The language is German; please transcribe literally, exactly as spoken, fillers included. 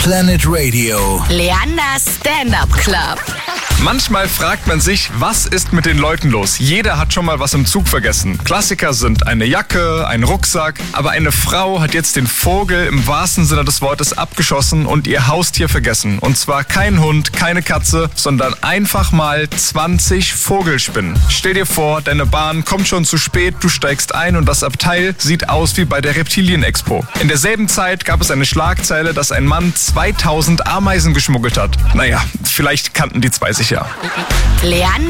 Planet Radio. Leanders Stand-Up Club. Manchmal fragt man sich, was ist mit den Leuten los? Jeder hat schon mal was im Zug vergessen. Klassiker sind eine Jacke, ein Rucksack, aber eine Frau hat jetzt den Vogel im wahrsten Sinne des Wortes abgeschossen und ihr Haustier vergessen. Und zwar kein Hund, keine Katze, sondern einfach mal zwanzig Vogelspinnen. Stell dir vor, deine Bahn kommt schon zu spät, du steigst ein und das Abteil sieht aus wie bei der Reptilien-Expo. In derselben Zeit gab es eine Schlagzeile, dass ein Mann zweitausend Ameisen geschmuggelt hat. Naja, vielleicht kannten die zwei sich ja. Leander